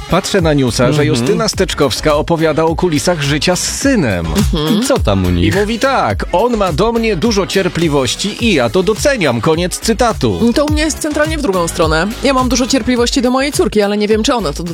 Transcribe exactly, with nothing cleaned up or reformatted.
Patrzę na newsa, że Justyna Steczkowska opowiada o kulisach życia z synem. Co tam u I nich? mówi tak, on ma do mnie dużo cierpliwości i ja to doceniam. Koniec cytatu. To u mnie jest centralnie w drugą stronę. Ja mam dużo cierpliwości do mojej córki, ale nie wiem, czy ona to